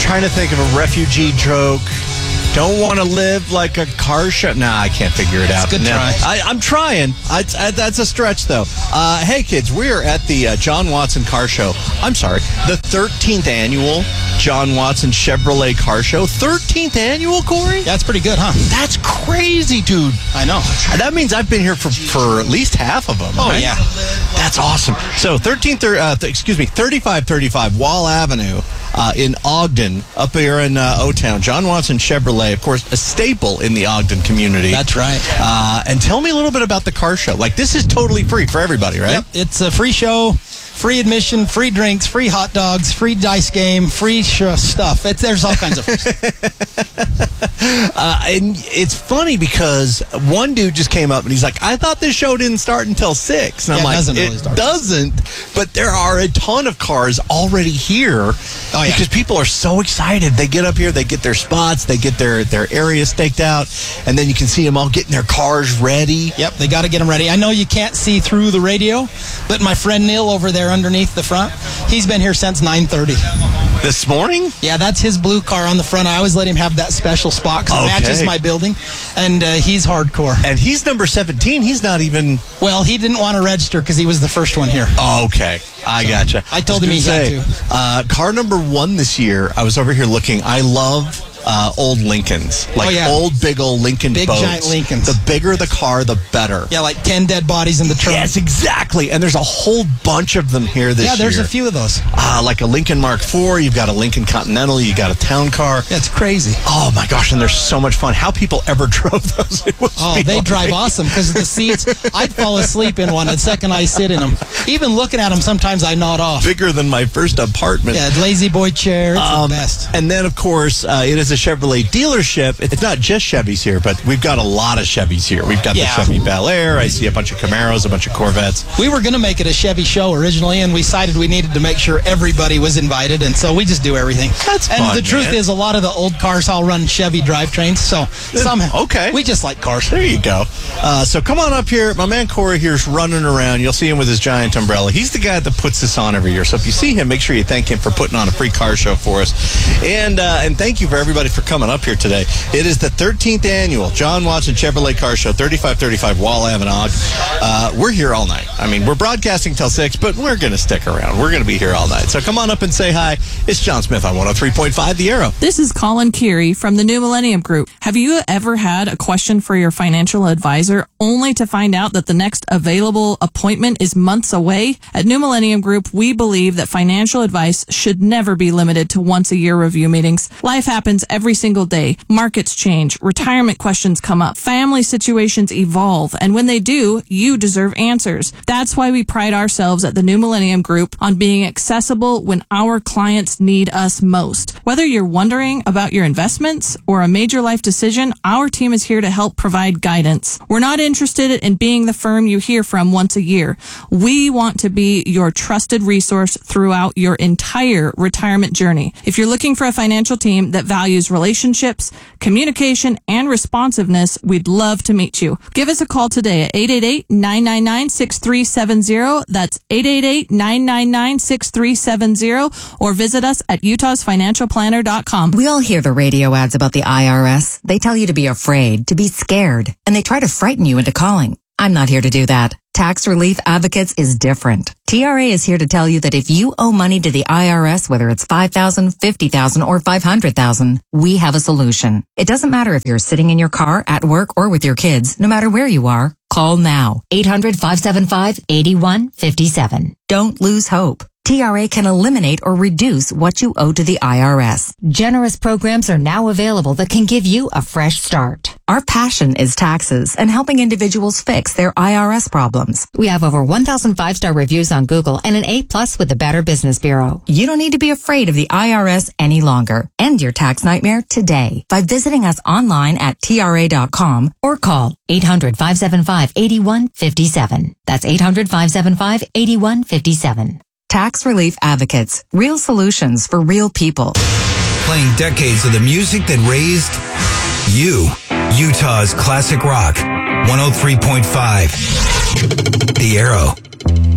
trying to think of a refugee joke. Don't want to live like a car show. Nah, I can't figure it out. Good try. I'm trying. That's a stretch, though. Hey, kids, we are at the John Watson Car Show. I'm sorry, the 13th annual John Watson Chevrolet Car Show. 13th annual, Corey? That's pretty good, huh? That's crazy, dude. I know. That means I've been here for at least half of them. Oh, right? yeah. That's awesome. So 3535 Wall Avenue in Ogden, up here in O-Town. John Watson Chevrolet, of course, a staple in the Ogden community. That's right. And tell me a little bit about the car show. Like, this is totally free for everybody, right? Yep. It's a free show, free admission, free drinks, free hot dogs, free dice game, free stuff. There's all kinds of free stuff. And it's funny because one dude just came up and he's like, I thought this show didn't start until 6. And I'm like, it doesn't. But there are a ton of cars already here because people are so excited. They get up here, they get their spots, they get their area staked out, and then you can see them all getting their cars ready. Yep, they got to get them ready. I know you can't see through the radio, but my friend Neil over there underneath the front, he's been here since 9:30. This morning? Yeah, that's his blue car on the front. I always let him have that special spot because it matches my building, and he's hardcore. And he's number 17. He's not even... Well, he didn't want to register because he was the first one here. Oh, okay. I gotcha. I told him he had to. Car number 1 this year, I was over here looking. I love... old Lincolns, old big old Lincoln big boats. Giant Lincolns. The bigger the car, the better. Yeah, like 10 dead bodies in the trunk. Yes, exactly. And there's a whole bunch of them here this year. Yeah, there's a few of those. Like a Lincoln Mark IV. You've got a Lincoln Continental. You got a town car. That's crazy. Oh my gosh, and they're so much fun. How people ever drove those? They drive awesome because the seats. I'd fall asleep in one the second I sit in them. Even looking at them, sometimes I nod off. Bigger than my first apartment. Yeah, lazy boy chair. It's the best. And then, of course, it is a Chevrolet dealership. It's not just Chevys here, but we've got a lot of Chevys here. We've got the Chevy Bel Air. I see a bunch of Camaros, a bunch of Corvettes. We were going to make it a Chevy show originally, and we decided we needed to make sure everybody was invited, and so we just do everything. That's fun, And the truth is, a lot of the old cars all run Chevy drivetrains, so somehow we just like cars. There you go. So come on up here. My man Corey here's running around. You'll see him with his giant umbrella. He's the guy that puts this on every year. So if you see him, make sure you thank him for putting on a free car show for us. And thank you for everybody for coming up here today. It is the 13th annual John Watson Chevrolet Car Show, 3535 Wall Avenue. We're here all night. I mean, we're broadcasting till 6, but we're going to stick around. We're going to be here all night. So come on up and say hi. It's John Smith on 103.5 The Arrow. This is Colin Keary from the New Millennium Group. Have you ever had a question for your financial advisor only to find out that the next available appointment is months away? At New Millennium Group, we believe that financial advice should never be limited to once-a-year review meetings. Life happens every single day. Markets change, retirement questions come up, family situations evolve, and when they do, you deserve answers. That's why we pride ourselves at the New Millennium Group on being accessible when our clients need us most. Whether you're wondering about your investments or a major life decision, our team is here to help provide guidance. We're not interested in being the firm you hear from once a year. We want to be your trusted resource throughout your entire retirement journey. If you're looking for a financial team that values relationships, communication, and responsiveness, we'd love to meet you. Give us a call today at 888-999-6370. That's 888-999-6370, or visit us at utahsfinancialplanner.com. We all hear the radio ads about the IRS. They tell you to be afraid, to be scared, and they try to frighten you into calling. I'm not here to do that. Tax Relief Advocates is different. TRA is here to tell you that if you owe money to the IRS, whether it's $5,000, $50,000, or $500,000, we have a solution. It doesn't matter if you're sitting in your car, at work, or with your kids. No matter where you are, call now. 800-575-8157. Don't lose hope. TRA can eliminate or reduce what you owe to the IRS. Generous programs are now available that can give you a fresh start. Our passion is taxes and helping individuals fix their IRS problems. We have over 1,000 5-star reviews on Google and an A+ with the Better Business Bureau. You don't need to be afraid of the IRS any longer. End your tax nightmare today by visiting us online at TRA.com or call 800-575-8157. That's 800-575-8157. Tax Relief Advocates. Real solutions for real people. Playing decades of the music that raised you. Utah's classic rock. 103.5. The Arrow.